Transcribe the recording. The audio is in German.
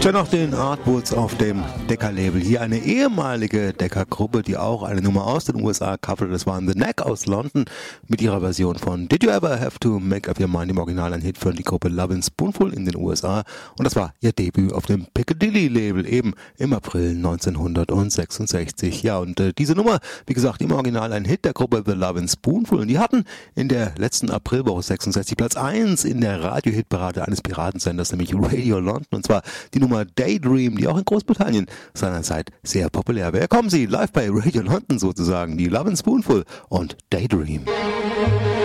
Noch den Artwoods auf dem Decca-Label. Hier eine ehemalige Decca-Gruppe, die auch eine Nummer aus den USA coverte. Das waren The Knack aus London mit ihrer Version von Did You Ever Have to Make Up Your Mind, im Original ein Hit für die Gruppe Lovin' Spoonful in den USA. Und das war ihr Debüt auf dem Piccadilly-Label, eben im April 1966. Ja, und diese Nummer, wie gesagt, im Original ein Hit der Gruppe The Lovin' Spoonful. Und die hatten in der letzten Aprilwoche 66 Platz 1 in der Radio-Hitparade eines Piratensenders, nämlich Radio London. Und zwar die Nummer Daydream, die auch in Großbritannien seinerzeit sehr populär war. Kommen Sie live bei Radio London sozusagen, die Lovin' Spoonful und Daydream.